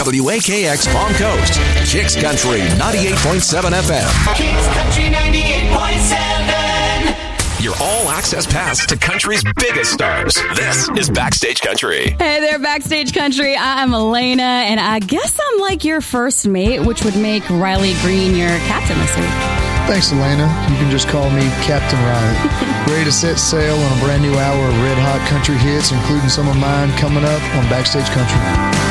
WAKX Palm Coast, Kicks Country 98.7 FM. Kicks Country 98.7. Your all-access pass to country's biggest stars. This is Backstage Country. Hey there, Backstage Country. I'm Elena, and I guess I'm like your first mate, which would make Riley Green your captain this week. Thanks, Elena. You can just call me Captain Riley. Ready to set sail on a brand new hour of red-hot country hits, including some of mine coming up on Backstage Country.